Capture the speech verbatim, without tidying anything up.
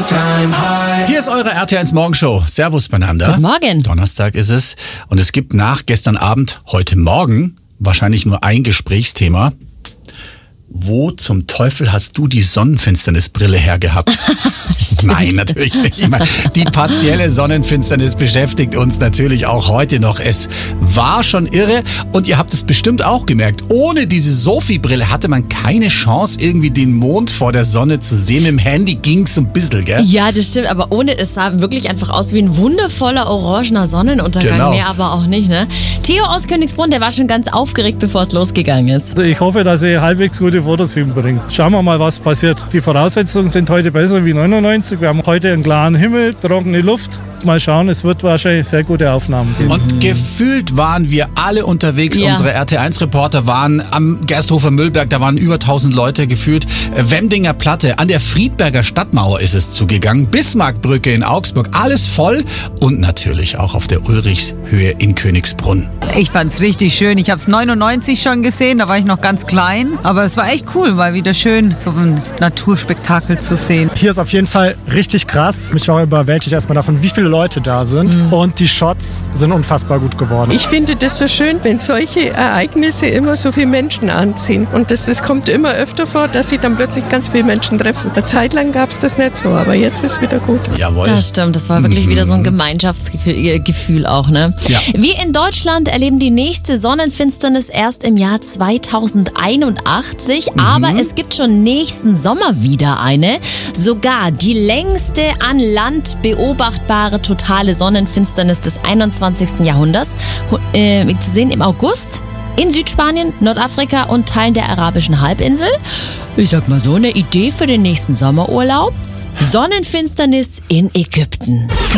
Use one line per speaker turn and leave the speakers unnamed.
Hier ist eure R T eins Morgenshow. Servus beieinander.
Guten Morgen.
Donnerstag ist es und es gibt nach gestern Abend, heute Morgen, wahrscheinlich nur ein Gesprächsthema. Wo zum Teufel hast du die Sonnenfinsternisbrille hergehabt? Nein, natürlich nicht. Ich meine, die partielle Sonnenfinsternis beschäftigt uns natürlich auch heute noch. Es war schon irre und ihr habt es bestimmt auch gemerkt. Ohne diese Sophie-Brille hatte man keine Chance, irgendwie den Mond vor der Sonne zu sehen. Im Handy ging's ein bisschen, gell?
Ja, das stimmt, aber ohne, es sah wirklich einfach aus wie ein wundervoller orangener Sonnenuntergang.
Genau.
Mehr aber auch nicht, ne? Theo aus Königsbrunn, der war schon ganz aufgeregt, bevor es losgegangen ist.
Ich hoffe, dass ich halbwegs gute Fotos hinbringe. Schauen wir mal, was passiert. Die Voraussetzungen sind heute besser wie neunundneunzig. Wir haben heute einen klaren Himmel, trockene Luft. Mal schauen, es wird wahrscheinlich sehr gute Aufnahmen geben.
Und gefühlt waren wir alle unterwegs.
Ja.
Unsere R T eins Reporter waren am Gersthofer Müllberg, da waren über tausend Leute gefühlt. Wemdinger Platte, an der Friedberger Stadtmauer ist es zugegangen. Bismarckbrücke in Augsburg, alles voll. Und natürlich auch auf der Ulrichshöhe in Königsbrunn.
Ich fand's richtig schön. Ich habe es neunundneunzig schon gesehen, da war ich noch ganz klein. Aber es war echt cool, mal wieder schön, so ein Naturspektakel zu sehen.
Hier ist auf jeden Fall richtig krass. Ich war überwältigt erstmal davon, wie viele Leute da sind. Mhm. Und die Shots sind unfassbar gut geworden.
Ich finde das so schön, wenn solche Ereignisse immer so viele Menschen anziehen. Und das, das kommt immer öfter vor, dass sie dann plötzlich ganz viele Menschen treffen. Eine Zeit lang gab es das nicht so, aber jetzt ist es wieder gut.
Jawohl.
Das stimmt, das war wirklich
Mhm.
wieder so ein Gemeinschaftsgefühl äh, Gefühl auch, ne?
Ja.
Wir in Deutschland erleben die nächste Sonnenfinsternis erst im Jahr zweitausendeinundachtzig,
Mhm.
aber es gibt schon nächsten Sommer wieder eine. Sogar die längste an Land beobachtbare totale Sonnenfinsternis des einundzwanzigsten Jahrhunderts, äh, zu sehen im August in Südspanien, Nordafrika und Teilen der arabischen Halbinsel. Ich sag mal so, eine Idee für den nächsten Sommerurlaub? Sonnenfinsternis in Ägypten.